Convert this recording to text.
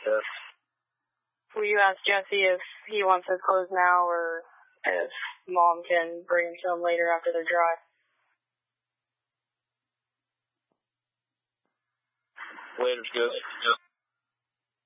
this. Will you ask Jesse if he wants his clothes now or if Mom can bring them to him later after they're dry? Later's good.